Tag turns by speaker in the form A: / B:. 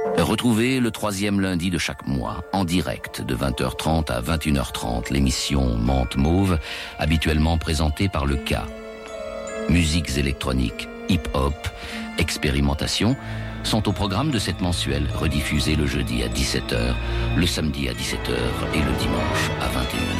A: Retrouvez le 3e lundi de chaque mois, en direct, de 20h30 à 21h30, l'émission Menthe Mauve, habituellement présentée par le K. Musiques électroniques, hip-hop, expérimentation sont au programme de cette mensuelle, rediffusée le jeudi à 17h, le samedi à 17h et le dimanche à 21h.